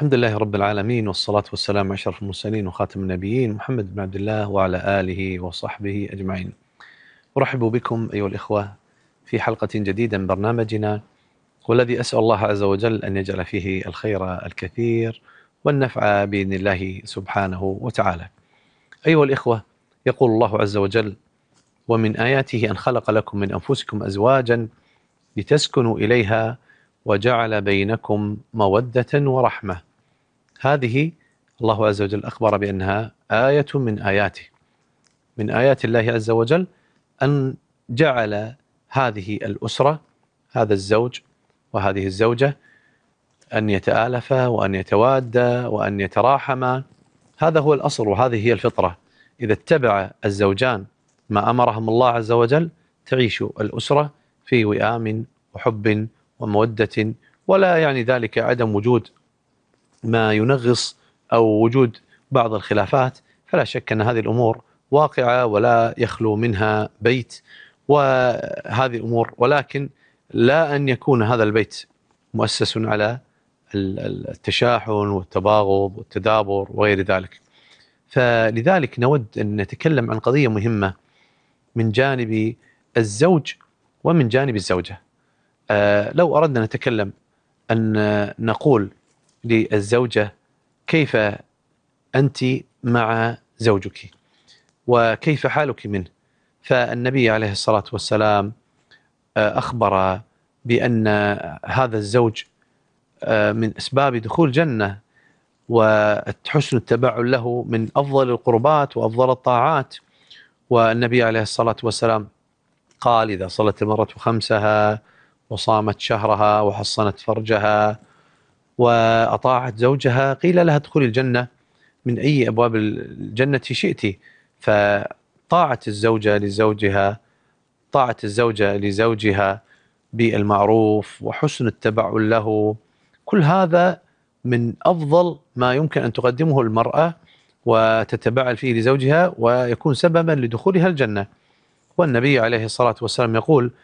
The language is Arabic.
الحمد لله رب العالمين، والصلاة والسلام على أشرف المرسلين وخاتم النبيين محمد بن عبد الله وعلى آله وصحبه أجمعين. أرحب بكم أيها الإخوة في حلقة جديدة من برنامجنا، والذي أسأل الله عز وجل أن يجعل فيه الخير الكثير والنفع بإذن الله سبحانه وتعالى. أيها الإخوة، يقول الله عز وجل: ومن آياته أن خلق لكم من أنفسكم أزواجا لتسكنوا إليها وجعل بينكم مودة ورحمة. هذه الله عز وجل أخبر بأنها آية من آياته، من آيات الله عز وجل، أن جعل هذه الأسرة، هذا الزوج وهذه الزوجة، أن يتآلفا وأن يتوادا وأن يتراحما. هذا هو الأصل وهذه هي الفطرة. إذا اتبع الزوجان ما أمرهم الله عز وجل تعيش الأسرة في وئام وحب ومودة، ولا يعني ذلك عدم وجود ما ينغص أو وجود بعض الخلافات. فلا شك أن هذه الأمور واقعة ولا يخلو منها بيت، وهذه الأمور، ولكن لا أن يكون هذا البيت مؤسس على التشاحن والتباغض والتدابر وغير ذلك. فلذلك نود أن نتكلم عن قضية مهمة من جانب الزوج ومن جانب الزوجة. لو أردنا نتكلم أن نقول للزوجة: كيف أنت مع زوجك وكيف حالك منه؟ فالنبي عليه الصلاة والسلام أخبر بأن هذا الزوج من أسباب دخول الجنة وحسن التبعل له من أفضل القربات وأفضل الطاعات. والنبي عليه الصلاة والسلام قال: إذا صلت المرأة خمسها وصامت شهرها وحصنت فرجها وأطاعت زوجها قيل لها ادخلي الجنة من أي أبواب الجنة شئت. فطاعة الزوجة لزوجها، طاعة الزوجة لزوجها بالمعروف وحسن التبعل له، كل هذا من أفضل ما يمكن أن تقدمه المرأة وتتبعل فيه لزوجها ويكون سببا لدخولها الجنة. والنبي عليه الصلاة والسلام يقول: